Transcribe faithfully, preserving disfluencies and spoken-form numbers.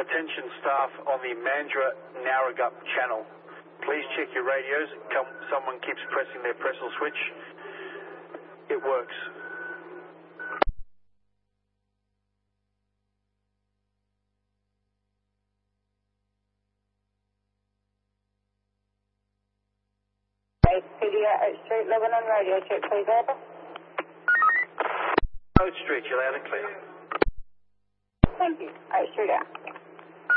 Attention staff on the Mandurah Narragamup channel. Please check your radios. Come, someone keeps pressing their Pressel switch. It works. Studio Oak Street, Lebanon, radio check, please, over. Oak Street, you're loud and clear. Thank you. Oak Street out.